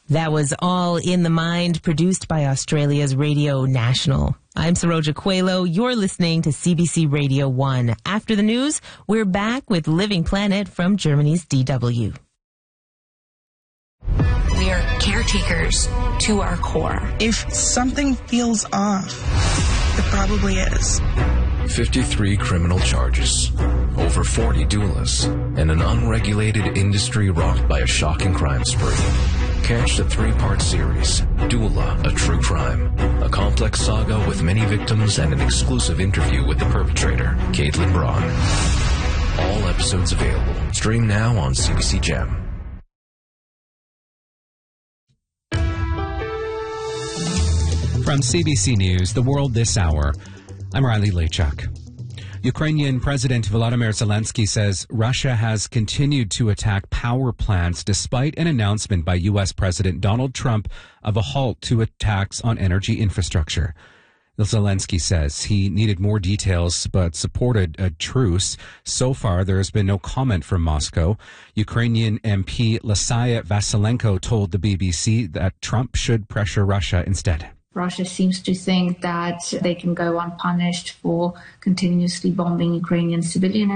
That was All in the Mind, produced by Australia's Radio National. I'm Saroja Coelho. You're listening to CBC Radio 1. After the news, we're back with Living Planet from Germany's DW. We are caretakers to our core. If something feels off, it probably is. 53 criminal charges, over 40 doulas, and an unregulated industry rocked by a shocking crime spree. Catch the 3-part series, Doula, A True Crime. A complex saga with many victims and an exclusive interview with the perpetrator, Caitlin Braun. All episodes available. Stream now on CBC Gem. From CBC News, The World This Hour, I'm Riley Lechuk. Ukrainian President Volodymyr Zelensky says Russia has continued to attack power plants despite an announcement by U.S. President Donald Trump of a halt to attacks on energy infrastructure. Zelensky says he needed more details but supported a truce. So far, there has been no comment from Moscow. Ukrainian MP Lysya Vasilenko told the BBC that Trump should pressure Russia instead. Russia seems to think that they can go unpunished for continuously bombing Ukrainian civilian